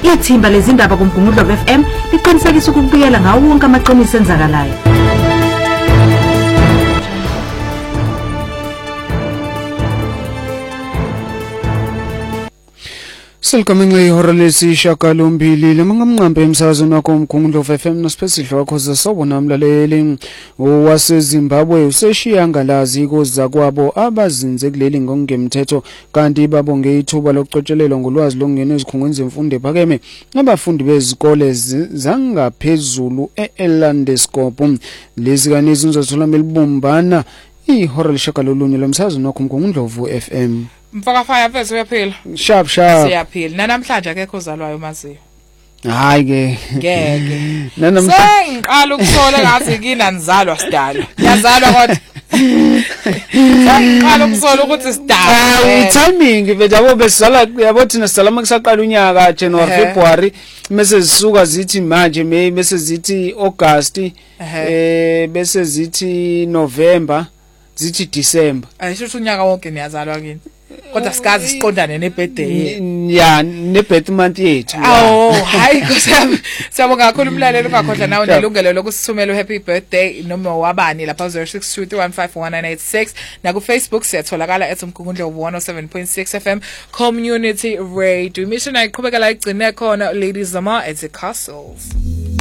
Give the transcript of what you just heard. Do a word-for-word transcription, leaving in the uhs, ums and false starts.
Lethimba lezindaba kuMgungundlo F M liqinisekisa ukubikela ngawo wonke amaqiniso enzakalayo. Selkamengwe ihora lesishiyagalombili lemangamnqambe emsakazweni wakho uMgungundlo F M nosiphesidlo wakho zasawubona mlaleli waseZimbabwe useshiyangalazi ikoza kwabo abazinze kuleli ngokungemthetho kanti babonge ithuba lokucotshelelwa ngolwazi lokungena ezikhungweni zemfundo ephakeme abafundi bezikole zangaphezulu eElandescope lezi kanezi uzothola melibumbana ihora leshagalolunye lomsakazweni wakho uMgungundlo F M. Mfaka fire mfethu uyaphila. Sharp sharp. Siyaphila. Nanamhlanje akekho ozalwayo maziyo. Hayi ke. Ngeke. Nanamhlanje sengiqala ukuthola ngathi kina nizalwa sidalwa. Yazalwa kodwa. Sengiqala ukuthola ukuthi sidalwa. Ah, timing bejabo besizala yabo thina sizala makusaqala unyaka January February bese zisuka zithi manje May bese zithi August eh bese zithi November zithi December. Ayisho ukuthi unyaka wonke niyazalwa kini. Kodwa sikazi siqondane nebirthday ya nebirthday month yethu. Oh hayi kusiyami siyabonga kakhulu umlaleli ungakhohlwa nawe nelungelo lokusithumela happy birthday noma wabani lapha zero six two three one five four one nine eight six na ku Facebook siyatholakala at uMgungundlo one oh seven point six F M Community Radio. Mission ayiqhubeka la igcine khona Ladies Zama at the Castles.